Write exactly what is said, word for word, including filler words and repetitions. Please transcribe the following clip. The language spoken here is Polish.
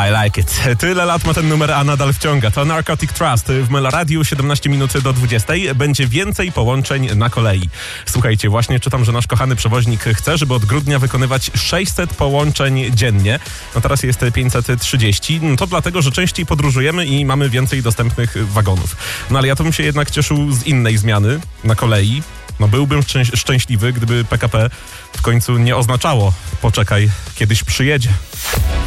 I like it. Tyle lat ma ten numer, a nadal wciąga. To Narcotic Trust w Meloradiu, siedemnaście minut do dwudziestej. Będzie więcej połączeń na kolei. Słuchajcie, właśnie czytam, że nasz kochany przewoźnik chce, żeby od grudnia wykonywać sześćset połączeń dziennie. No teraz jest pięćset trzydzieści. No to dlatego, że częściej podróżujemy i mamy więcej dostępnych wagonów. No ale ja to bym się jednak cieszył z innej zmiany na kolei. No byłbym szczęś- szczęśliwy, gdyby P K P w końcu nie oznaczało poczekaj, kiedyś przyjedzie.